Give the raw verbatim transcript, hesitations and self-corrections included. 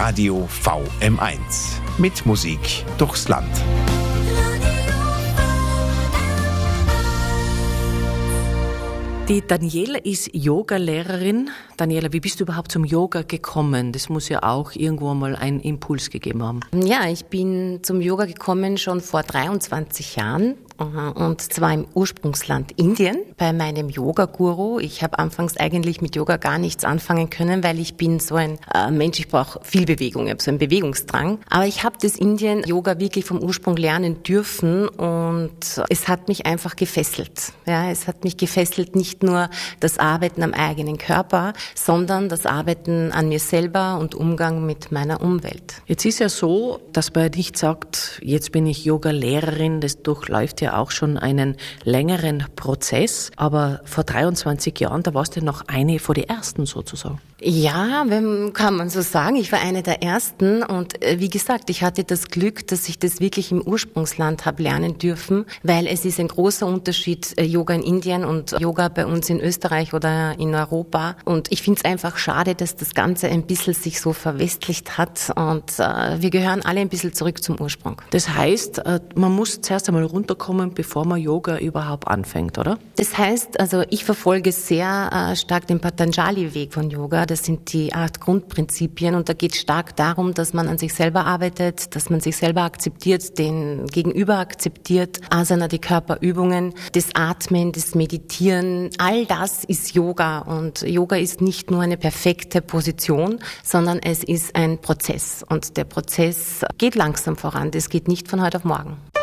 Radio V M eins. Mit Musik durchs Land. Die Daniela ist Yoga-Lehrerin. Daniela, wie bist du überhaupt zum Yoga gekommen? Das muss ja auch irgendwo mal einen Impuls gegeben haben. Ja, ich bin zum Yoga gekommen schon vor dreiundzwanzig Jahren. Und zwar im Ursprungsland Indien bei meinem Yoga-Guru. Ich habe anfangs eigentlich mit Yoga gar nichts anfangen können, weil ich bin so ein äh, Mensch, ich brauche viel Bewegung, ich habe so einen Bewegungsdrang. Aber ich habe das Indien-Yoga wirklich vom Ursprung lernen dürfen und es hat mich einfach gefesselt. Ja, es hat mich gefesselt, nicht nur das Arbeiten am eigenen Körper, sondern das Arbeiten an mir selber und Umgang mit meiner Umwelt. Jetzt ist ja so, dass man nicht sagt, jetzt bin ich Yoga-Lehrerin, das durchläuft ja auch schon einen längeren Prozess, aber vor dreiundzwanzig Jahren, da warst du noch eine von den ersten sozusagen. Ja, kann man so sagen. Ich war eine der ersten und äh, wie gesagt, ich hatte das Glück, dass ich das wirklich im Ursprungsland habe lernen dürfen, weil es ist ein großer Unterschied, äh, Yoga in Indien und Yoga bei uns in Österreich oder in Europa. Und ich finde es einfach schade, dass das Ganze ein bisschen sich so verwestlicht hat und äh, wir gehören alle ein bisschen zurück zum Ursprung. Das heißt, äh, man muss zuerst einmal runterkommen, bevor man Yoga überhaupt anfängt, oder? Das heißt, also ich verfolge sehr äh, stark den Patanjali-Weg von Yoga. Das sind die acht Grundprinzipien und da geht es stark darum, dass man an sich selber arbeitet, dass man sich selber akzeptiert, den Gegenüber akzeptiert, Asana, die Körperübungen, das Atmen, das Meditieren, all das ist Yoga und Yoga ist nicht nur eine perfekte Position, sondern es ist ein Prozess und der Prozess geht langsam voran, das geht nicht von heute auf morgen.